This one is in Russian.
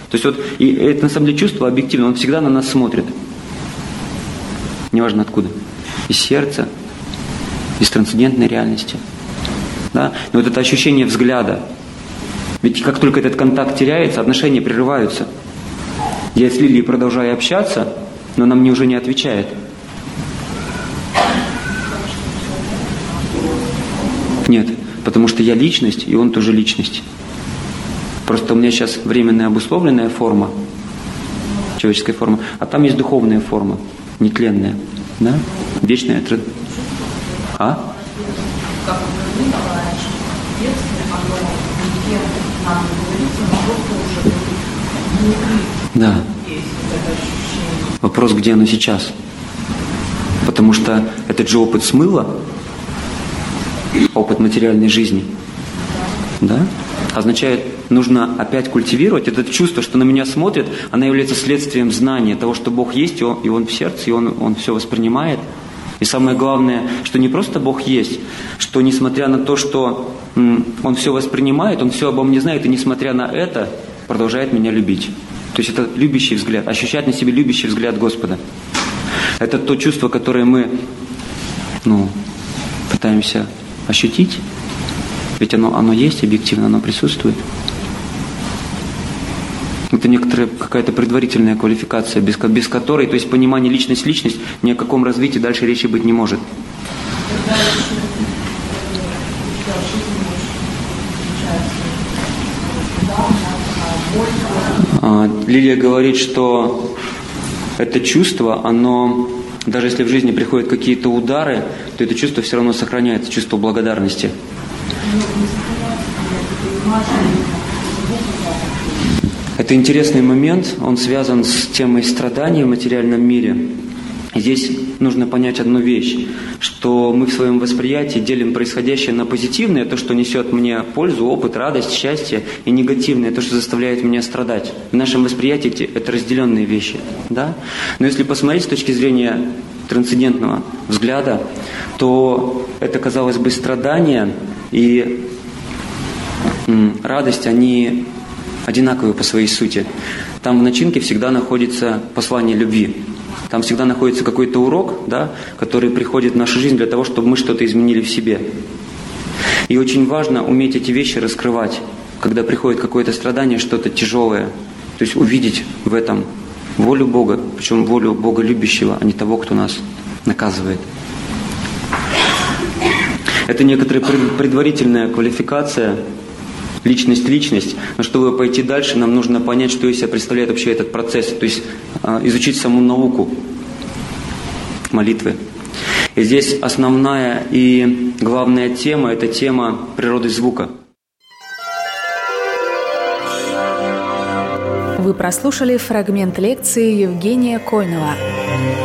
То есть вот, и это на самом деле чувство объективно, он всегда на нас смотрит. Неважно откуда. Из сердца, из трансцендентной реальности. Да? Но вот это ощущение взгляда. Ведь как только этот контакт теряется, отношения прерываются. Я с Лилией продолжаю общаться, но она мне уже не отвечает. Нет, потому что я личность, и он тоже личность. Просто у меня сейчас временная обусловленная форма, человеческая форма, а там есть духовная форма, нетленная, да? Вечная. А? Да. Вопрос, где оно сейчас? Потому что этот же опыт смыло, опыт материальной жизни, да, означает, нужно опять культивировать это чувство, что на меня смотрят, оно является следствием знания того, что Бог есть, и Он в сердце, и Он все воспринимает. И самое главное, что не просто Бог есть, что несмотря на то, что Он все воспринимает, Он все обо мне знает, и несмотря на это, продолжает меня любить. То есть это любящий взгляд, ощущать на себе любящий взгляд Господа. Это то чувство, которое мы пытаемся ощутить, ведь оно есть объективно, оно присутствует. Это некоторая какая-то предварительная квалификация, без которой, то есть понимание личность, ни о каком развитии дальше речи быть не может. Лилия говорит, что это чувство, оно, даже если в жизни приходят какие-то удары, то это чувство все равно сохраняется, чувство благодарности. Это интересный момент, он связан с темой страданий в материальном мире. Здесь нужно понять одну вещь, что мы в своем восприятии делим происходящее на позитивное, то, что несет мне пользу, опыт, радость, счастье, и негативное, то, что заставляет меня страдать. В нашем восприятии это разделенные вещи. Да? Но если посмотреть с точки зрения трансцендентного взгляда, то это, казалось бы, страдания и радость, они одинаковые по своей сути. Там в начинке всегда находится послание любви. Там всегда находится какой-то урок, да, который приходит в нашу жизнь для того, чтобы мы что-то изменили в себе. И очень важно уметь эти вещи раскрывать, когда приходит какое-то страдание, что-то тяжелое. То есть увидеть в этом волю Бога, причем волю Бога любящего, а не того, кто нас наказывает. Это некоторая предварительная квалификация, личность. Но чтобы пойти дальше, нам нужно понять, что из себя представляет вообще этот процесс. То есть изучить саму науку молитвы. И здесь основная и главная тема – это тема природы звука. Вы прослушали фрагмент лекции Евгения Койнова.